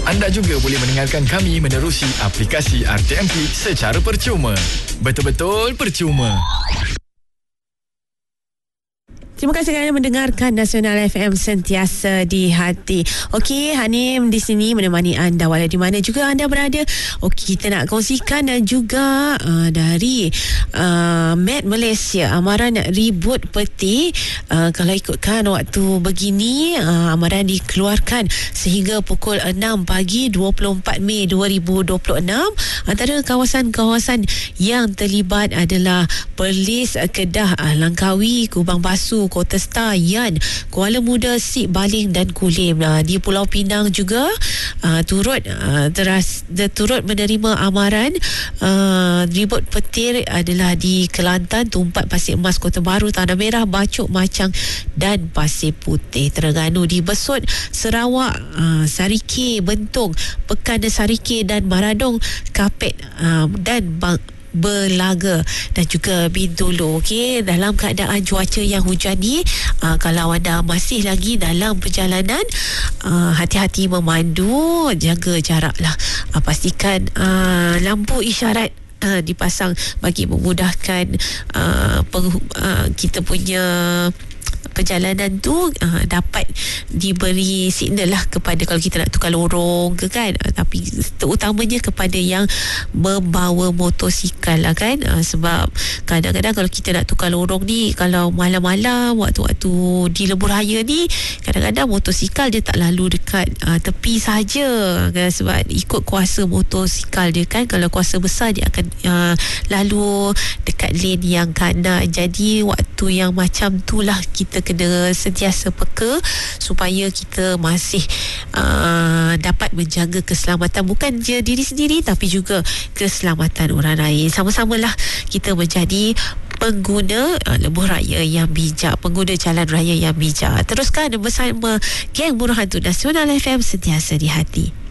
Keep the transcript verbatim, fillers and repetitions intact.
Anda juga boleh mendengarkan kami menerusi aplikasi R T M P secara percuma. Betul-betul percuma. Terima kasih kerana mendengarkan Nasional F M, sentiasa di hati. Okey, Hanim di sini menemani anda walau di mana juga anda berada. Okey, kita nak kongsikan dan juga uh, dari uh, Met Malaysia, amaran ribut peti. Uh, kalau ikutkan waktu begini, uh, amaran dikeluarkan sehingga pukul enam pagi dua puluh empat Mei dua ribu dua puluh enam. Antara kawasan-kawasan yang terlibat adalah Perlis, Kedah, Langkawi, Kubang Basuh, Kota Star, Yan, Kuala Muda, Sip Baling dan Kulim. Uh, di Pulau Pinang juga uh, turut uh, teras, de, turut menerima amaran uh, ribut petir adalah di Kelantan, Tumpat, Pasir Emas, Kota Baru, Tanah Merah, Bacok, Macang dan Pasir Putih. Terengganu di Besut, Sarawak, uh, Sarike, Bentong, Pekan Sarike dan Maradong, Kapet uh, dan Bang Belaga dan juga Bintulu. Okey, dalam keadaan cuaca yang hujan ni, uh, kalau anda masih lagi dalam perjalanan, uh, hati-hati memandu, jaga jarak lah. Uh, pastikan uh, lampu isyarat uh, dipasang bagi memudahkan uh, peng- uh, kita punya perjalanan tu uh, dapat diberi signal lah kepada kalau kita nak tukar lorong ke kan, uh, tapi terutamanya kepada yang membawa motosikal lah kan, uh, sebab kadang-kadang kalau kita nak tukar lorong ni, kalau malam-malam waktu-waktu di lebuh raya ni, kadang-kadang motosikal dia tak lalu dekat uh, tepi saja kan, sebab ikut kuasa motosikal dia kan. Kalau kuasa besar dia akan uh, lalu dekat lane yang kanan. Jadi waktu yang macam tu lah kita kena sentiasa peka supaya kita masih uh, dapat menjaga keselamatan bukan je diri sendiri tapi juga keselamatan orang lain. Sama-samalah kita menjadi pengguna uh, lebuh raya yang bijak, pengguna jalan raya yang bijak. Teruskan bersama geng Buruh Hantu Nasional F M, sentiasa di hati.